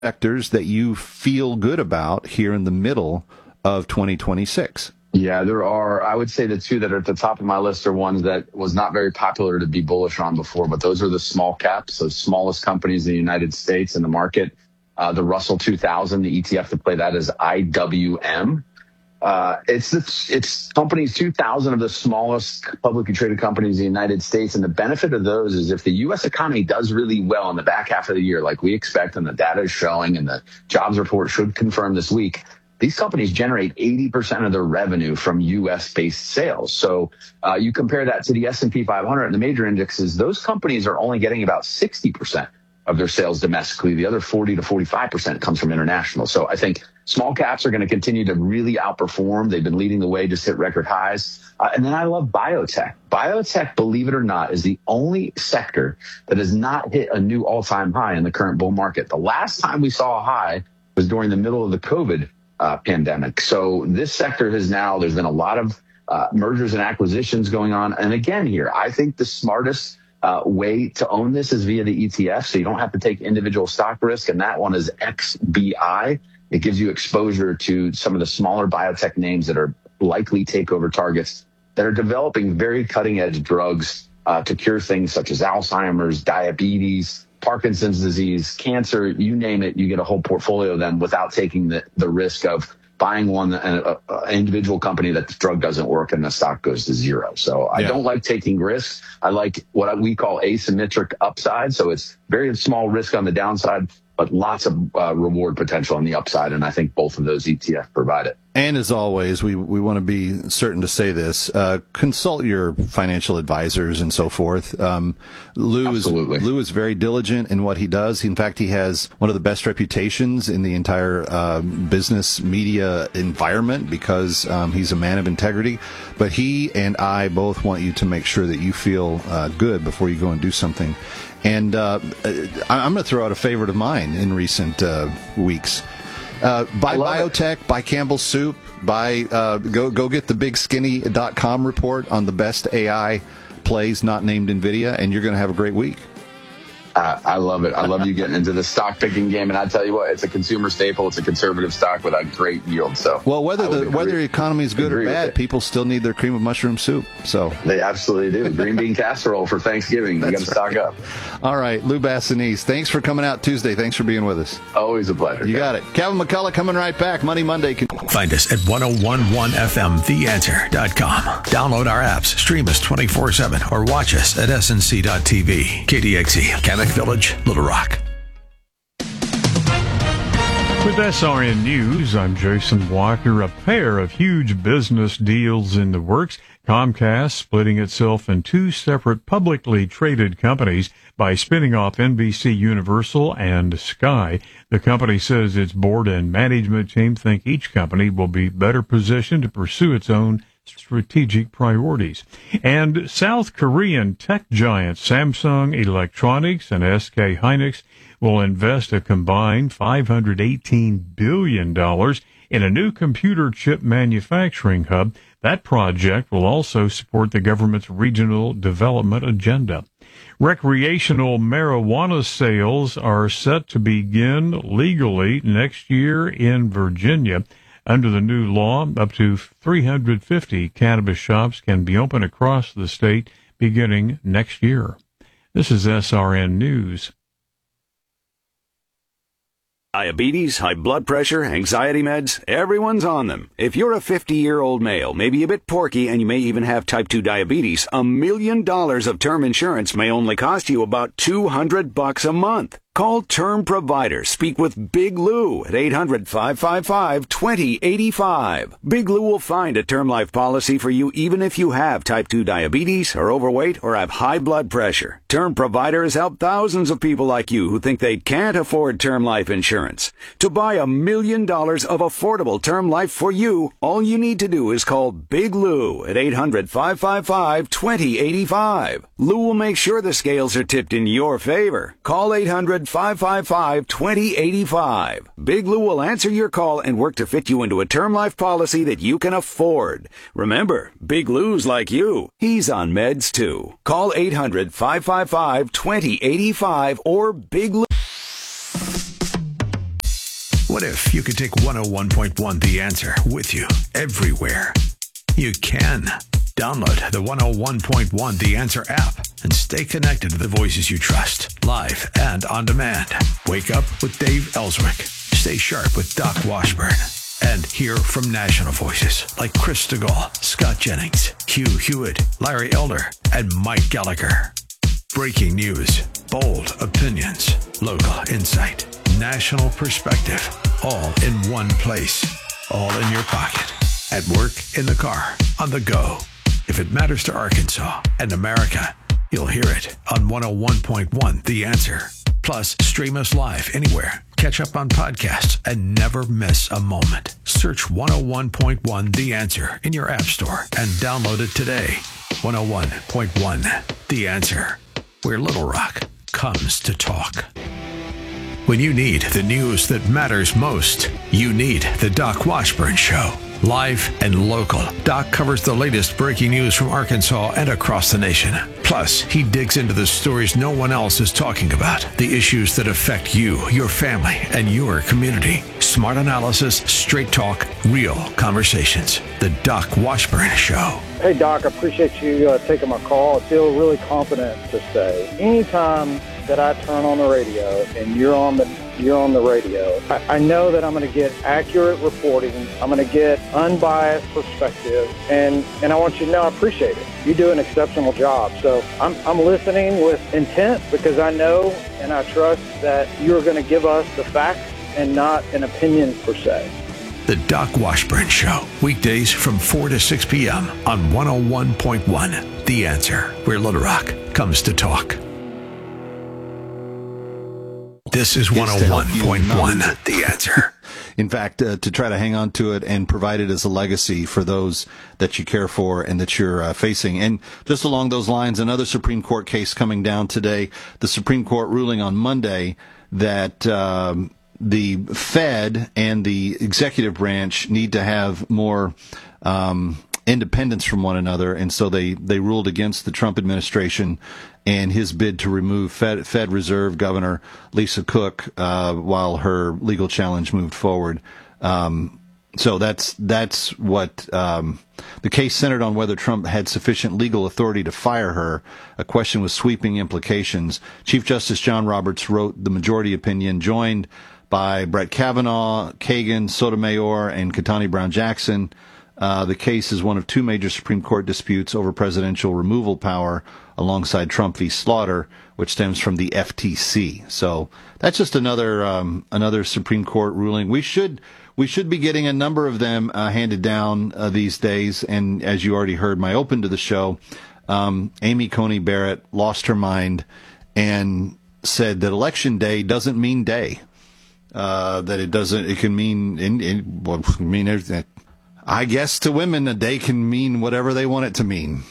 sectors that you feel good about here in the middle of 2026? Yeah, there are. I would say the two that are at the top of my list are ones that was not very popular to be bullish on before, but those are the small caps, the smallest companies in the United States in the market. The Russell 2000, the ETF to play that is IWM. It's companies, 2,000 of the smallest publicly traded companies in the United States. And the benefit of those is if the U.S. economy does really well in the back half of the year, like we expect, and the data is showing, and the jobs report should confirm this week, these companies generate 80% of their revenue from U.S.-based sales. So you compare that to the S&P 500 and the major indexes, those companies are only getting about 60% of their sales domestically. The other 40 to 45% comes from international. So I think small caps are going to continue to really outperform. They've been leading the way, just hit record highs. And then I love biotech. Biotech, believe it or not, is the only sector that has not hit a new all-time high in the current bull market. The last time we saw a high was during the middle of the COVID pandemic. So this sector has now, there's been a lot of mergers and acquisitions going on. And again here, I think the smartest way to own this is via the ETF, so you don't have to take individual stock risk, and that one is XBI. It gives you exposure to some of the smaller biotech names that are likely takeover targets that are developing very cutting-edge drugs to cure things such as Alzheimer's, diabetes, Parkinson's disease, cancer, you name it. You get a whole portfolio of them without taking the risk of buying one, an individual company that the drug doesn't work and the stock goes to zero. So I don't like taking risks. I like what we call asymmetric upside. So it's very small risk on the downside, but lots of reward potential on the upside. And I think both of those ETF provide it. And as always, we want to be certain to say this, consult your financial advisors and so forth. Lou is very diligent in what he does. In fact, he has one of the best reputations in the entire business media environment because he's a man of integrity. But he and I both want you to make sure that you feel good before you go and do something. And I'm going to throw out a favorite of mine in recent weeks. Buy biotech, buy Campbell's Soup, go get the BigSkinny.com report on the best AI plays not named NVIDIA, and you're going to have a great week. I love it. I love you getting into the stock picking game, and I tell you what, it's a consumer staple. It's a conservative stock with a great yield. So, well, whether the economy is good or bad, people still need their cream of mushroom soup. So they absolutely do. Green bean casserole for Thanksgiving. You got to stock up. All right, Lou Bassanese, thanks for coming out Tuesday. Thanks for being with us. Always a pleasure. You got it. Kevin McCullough coming right back. Money Monday. Find us at 1011fmtheanswer.com. Download our apps, stream us 24/7, or watch us at snc.tv. KDXE, Village, Little Rock. With SRN News, I'm Jason Walker. A pair of huge business deals in the works. Comcast splitting itself in two separate publicly traded companies by spinning off NBC Universal and Sky. The company says its board and management team think each company will be better positioned to pursue its own strategic priorities. And South Korean tech giants Samsung Electronics and SK Hynix will invest a combined $518 billion in a new computer chip manufacturing hub. That project will also support the government's regional development agenda. Recreational marijuana sales are set to begin legally next year in Virginia. Under the new law, up to 350 cannabis shops can be open across the state beginning next year. This is SRN News. Diabetes, high blood pressure, anxiety meds, everyone's on them. If you're a 50-year-old male, maybe a bit porky, and you may even have type 2 diabetes, $1 million of term insurance may only cost you about $200 a month. Call Term Provider. Speak with Big Lou at 800-555-2085. Big Lou will find a term life policy for you even if you have type 2 diabetes, are overweight, or have high blood pressure. Term Provider has helped thousands of people like you who think they can't afford term life insurance. To buy $1 million of affordable term life for you, all you need to do is call Big Lou at 800-555-2085. Lou will make sure the scales are tipped in your favor. Call 800-555-2085. Big Lou will answer your call and work to fit you into a term life policy that you can afford. Remember, Big Lou's like you. He's on meds too. Call 800-555-2085 or Big Lou. What if you could take 101.1 The Answer with you everywhere? You can. Download the 101.1 The Answer app and stay connected to the voices you trust, live and on demand. Wake up with Dave Ellswick. Stay sharp with Doc Washburn. And hear from national voices like Chris DeGaulle, Scott Jennings, Hugh Hewitt, Larry Elder, and Mike Gallagher. Breaking news, bold opinions, local insight, national perspective, all in one place, all in your pocket, at work, in the car, on the go. If it matters to Arkansas and America, you'll hear it on 101.1 The Answer. Plus, stream us live anywhere. Catch up on podcasts and never miss a moment. Search 101.1 The Answer in your app store and download it today. 101.1 The Answer, where Little Rock comes to talk. When you need the news that matters most, you need the Doc Washburn Show. Live and local, Doc covers the latest breaking news from Arkansas and across the nation. Plus, he digs into the stories no one else is talking about, the issues that affect you, your family, and your community. Smart analysis, straight talk, real conversations. The Doc Washburn Show. Hey, Doc, I appreciate you taking my call. I feel really confident to say anytime that I turn on the radio and you're on the radio, I know that I'm going to get accurate reporting. I'm going to get unbiased perspective, and I want you to know I appreciate it. You do an exceptional job. So I'm listening with intent because I know and I trust that you're going to give us the facts and not an opinion per se. The Doc Washburn Show, weekdays from 4 to 6 p.m. on 101.1 The Answer, where Little Rock comes to talk. This is 101.1 The Answer. In fact, to try to hang on to it and provide it as a legacy for those that you care for and that you're facing. And just along those lines, another Supreme Court case coming down today. The Supreme Court ruling on Monday that the Fed and the executive branch need to have more independence from one another, and so they ruled against the Trump administration and his bid to remove Fed Reserve Governor Lisa Cook while her legal challenge moved forward. So that's what the case centered on, whether Trump had sufficient legal authority to fire her, a question with sweeping implications. Chief Justice John Roberts wrote the majority opinion, joined by Brett Kavanaugh, Kagan, Sotomayor, and Ketanji Brown Jackson. The case is one of two major Supreme Court disputes over presidential removal power alongside Trump v. Slaughter, which stems from the FTC. So that's just another Supreme Court ruling. We should be getting a number of them handed down these days. And as you already heard, my open to the show, Amy Coney Barrett lost her mind and said that Election Day doesn't mean day. It can mean everything. I guess to women, a day can mean whatever they want it to mean.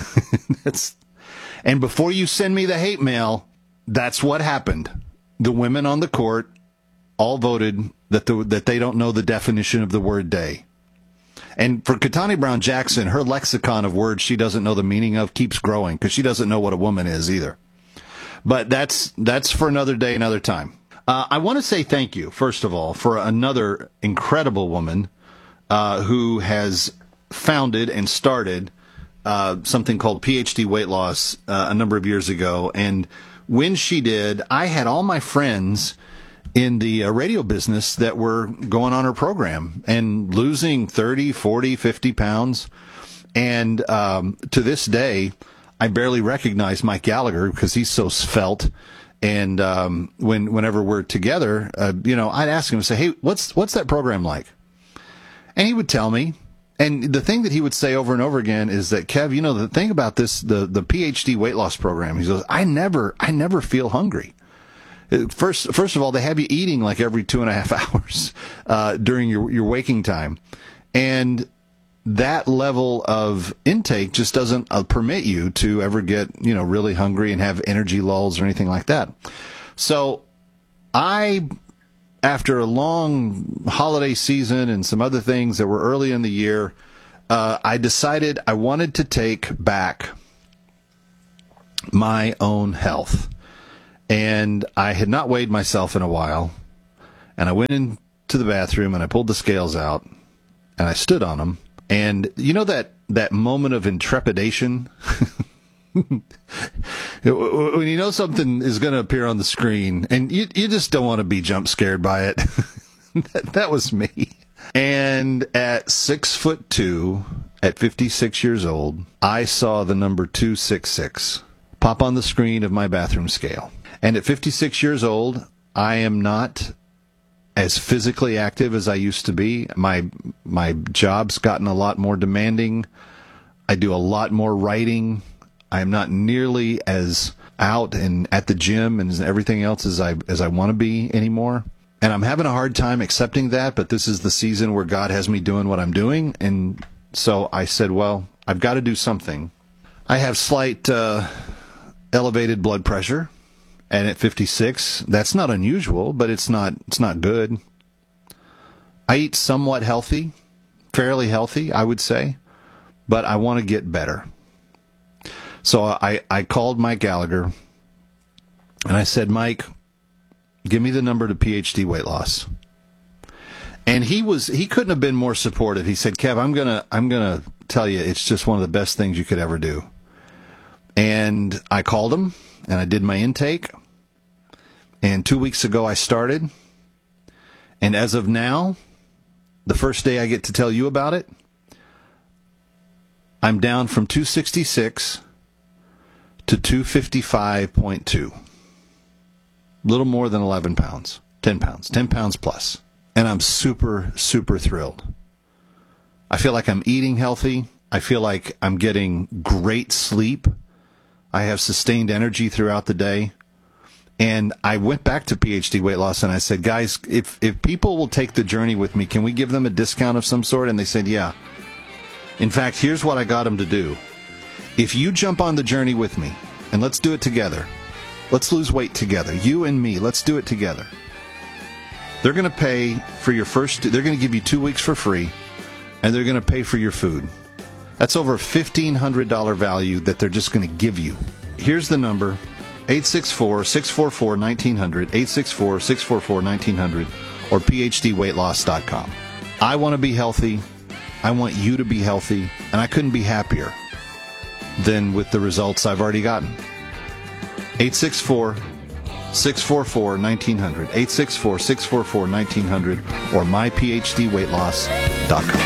And before you send me the hate mail, that's what happened. The women on the court all voted that they don't know the definition of the word day. And for Ketanji Brown Jackson, her lexicon of words she doesn't know the meaning of keeps growing because she doesn't know what a woman is either. But that's for another day, another time. I want to say thank you, first of all, for another incredible woman who has founded and started something called PhD Weight Loss a number of years ago. And when she did, I had all my friends in the radio business that were going on her program and losing 30, 40, 50 pounds. And to this day, I barely recognize Mike Gallagher because he's so svelte. And whenever we're together, I'd ask him and say, hey, what's that program like? And he would tell me. And the thing that he would say over and over again is that, Kev, the thing about this, the PhD weight loss program, he goes, I never feel hungry. First of all, they have you eating like every 2.5 hours during your waking time. And that level of intake just doesn't permit you to ever get, really hungry and have energy lulls or anything like that. So after a long holiday season and some other things that were early in the year, I decided I wanted to take back my own health. And I had not weighed myself in a while. And I went to the bathroom and I pulled the scales out and I stood on them. And you know that moment of intrepidation? When you know something is going to appear on the screen and you just don't want to be jump scared by it. That was me. And at 6'2", at 56 years old, I saw the number 266 pop on the screen of my bathroom scale. And at 56 years old, I am not as physically active as I used to be. My job's gotten a lot more demanding. I do a lot more writing. I am not nearly as out and at the gym and everything else as I want to be anymore. And I'm having a hard time accepting that, but this is the season where God has me doing what I'm doing. And so I said, well, I've got to do something. I have slight elevated blood pressure. And at 56, that's not unusual, but it's not good. I eat somewhat healthy, fairly healthy, I would say, but I want to get better. So I called Mike Gallagher, and I said, Mike, give me the number to PhD weight loss. And he couldn't have been more supportive. He said, Kev, I'm gonna tell you, it's just one of the best things you could ever do. And I called him, and I did my intake. And 2 weeks ago, I started. And as of now, the first day I get to tell you about it, I'm down from 266 to 255.2. A little more than 11 pounds, 10 pounds plus. And I'm super, super thrilled. I feel like I'm eating healthy. I feel like I'm getting great sleep. I have sustained energy throughout the day. And I went back to PhD Weight Loss and I said, guys, if people will take the journey with me, can we give them a discount of some sort? And they said, yeah. In fact, here's what I got them to do. If you jump on the journey with me, and let's do it together. Let's lose weight together. You and me, let's do it together. They're going to pay for your they're going to give you 2 weeks for free, and they're going to pay for your food. That's over a $1,500 value that they're just going to give you. Here's the number, 864-644-1900, 864-644-1900, or phdweightloss.com. I want to be healthy. I want you to be healthy, and I couldn't be happier than with the results I've already gotten. 864-644-1900, 864-644-1900, or myphdweightloss.com.